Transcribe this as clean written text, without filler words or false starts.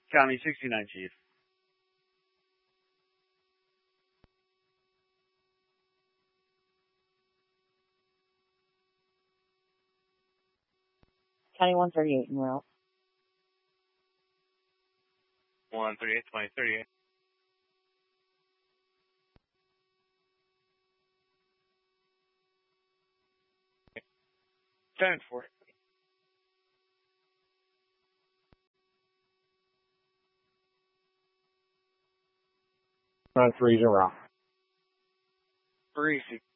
County 69, Chief. County 138 in route. 138, 2038. 10-4. 930. 3-6.